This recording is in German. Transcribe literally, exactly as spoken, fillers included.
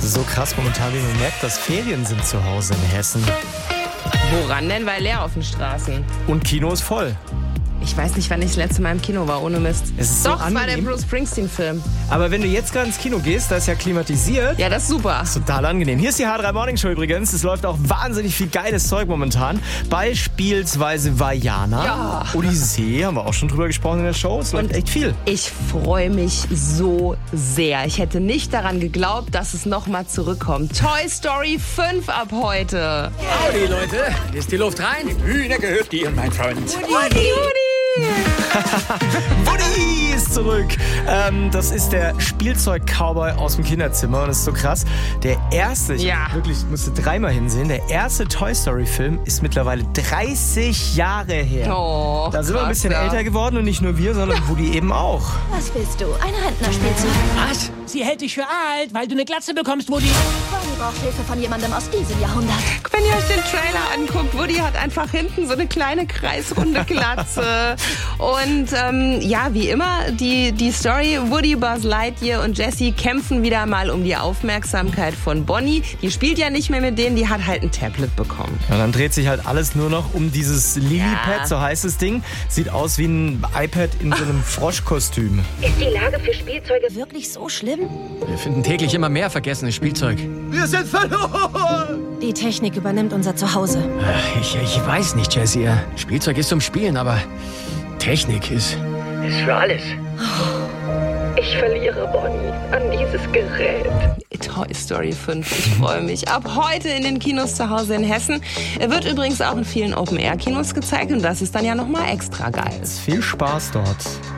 ist so krass momentan, wie man merkt, dass Ferien sind zu Hause in Hessen. Woran denn? Weil leer auf den Straßen. Und Kino ist voll. Ich weiß nicht, wann ich das letzte Mal im Kino war, ohne Mist. Es ist so Doch, es war der angenehm. Bruce Springsteen-Film. Aber wenn du jetzt gerade ins Kino gehst, da ist ja klimatisiert. Ja, das ist super. Das ist total angenehm. Hier ist die H drei Morning Show übrigens. Es läuft auch wahnsinnig viel geiles Zeug momentan. Beispielsweise Vajana. Ja. Odyssee, haben wir auch schon drüber gesprochen in der Show. Es läuft Und echt viel. Ich freue mich so sehr. Ich hätte nicht daran geglaubt, dass es nochmal zurückkommt. Toy Story fünf ab heute. Howdy, Leute. Ist die Luft rein? Die Bühne gehört dir, mein Freund. Woody, Woody. Woody ist zurück. Ähm, das ist der Spielzeug-Cowboy aus dem Kinderzimmer und das ist so krass. Der erste, ich Ja. wirklich musste dreimal hinsehen, der erste Toy Story-Film ist mittlerweile dreißig Jahre her. Oh, da sind wir ein krass, bisschen ja. älter geworden und nicht nur wir, sondern Woody eben auch. Was bist du? Ein Rentnerspielzeug? Was? Sie hält dich für alt, weil du eine Glatze bekommst, Woody. Bonnie braucht Hilfe von jemandem aus diesem Jahrhundert. Wenn ihr euch den Trailer anguckt, Woody hat einfach hinten so eine kleine kreisrunde Glatze. Und ähm, ja, wie immer, die, die Story, Woody, Buzz Lightyear und Jessie kämpfen wieder mal um die Aufmerksamkeit von Bonnie. Die spielt ja nicht mehr mit denen, die hat halt ein Tablet bekommen. Und dann dreht sich halt alles nur noch um dieses Lillipad, Ja. so heißt das Ding. Sieht aus wie ein iPad in so einem Froschkostüm. Ist die Lage für Spielzeuge Wirklich so schlimm? Wir finden täglich immer mehr vergessenes Spielzeug. Die Technik übernimmt unser Zuhause. Ich, ich weiß nicht, Jessie. Spielzeug ist zum Spielen, aber Technik ist... ist für alles? Ich verliere Bonnie an dieses Gerät. Toy Story fünf, ich freue mich. Ab heute in den Kinos zu Hause in Hessen. Er wird übrigens auch in vielen Open-Air-Kinos gezeigt und das ist dann ja nochmal extra geil. Viel Spaß dort.